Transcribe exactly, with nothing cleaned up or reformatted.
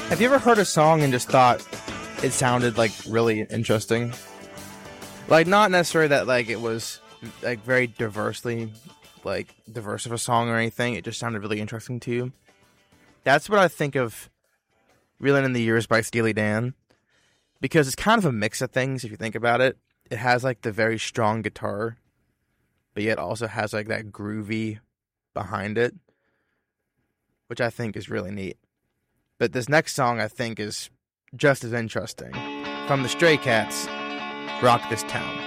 Have you ever heard a song and just thought it sounded like really interesting? Like not necessarily that like it was like very diversely like diverse of a song or anything. It just sounded really interesting to you. That's what I think of Reeling in the Years by Steely Dan, because it's kind of a mix of things if you think about it. It has like the very strong guitar, but yet also has like that groovy behind it, which I think is really neat. But this next song I think is just as interesting. From the Stray Cats, Rock This Town.